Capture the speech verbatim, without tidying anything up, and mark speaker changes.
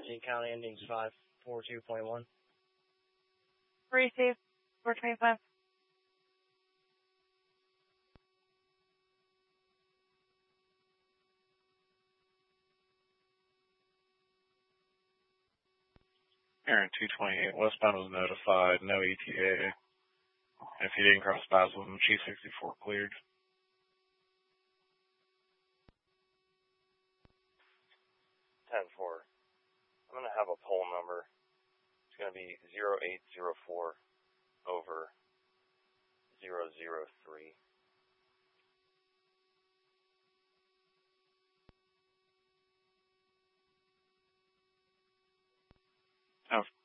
Speaker 1: Bernstein County, endings five four two point one.
Speaker 2: Receive four twenty-five.
Speaker 3: Aaron two twenty-eight, westbound was notified, no E T A. If you didn't cross paths with him, Chief sixty-four cleared.
Speaker 4: ten four. I'm going to have a poll number. It's going to be zero eight zero four over zero zero three.
Speaker 3: Oh,